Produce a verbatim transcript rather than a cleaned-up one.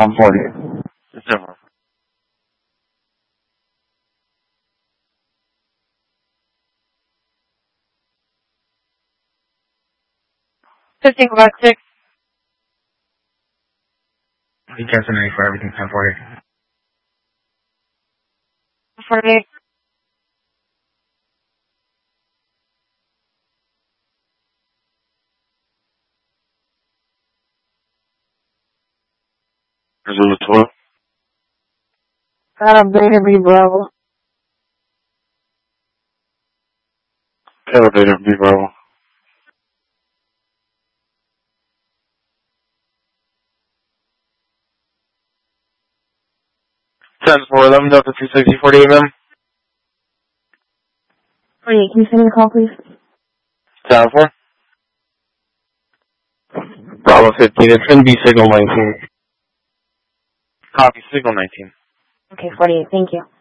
I'm forty. December. fifteen Quebec six. He cancelled ninety-four, everything ten forty. forty-eight. Zulu twelve. Got a Beta B Bravo. Elevator B Bravo. ten four eleven Delta two sixty forty-eight, ma'am. forty-eight, can you send me the call, please? ten four. Bravo fifteen, it's going to be signal nineteen. Copy, signal nineteen. Okay, forty-eight, thank you.